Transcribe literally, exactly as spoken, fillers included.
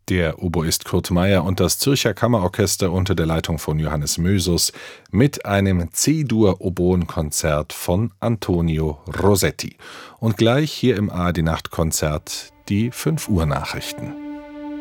Der Oboist Kurt Meyer und das Zürcher Kammerorchester unter der Leitung von Johannes Mösus mit einem C-Dur-Oboen-Konzert von Antonio Rossetti. Und gleich hier im A R D-Nachtkonzert die fünf Uhr Nachrichten.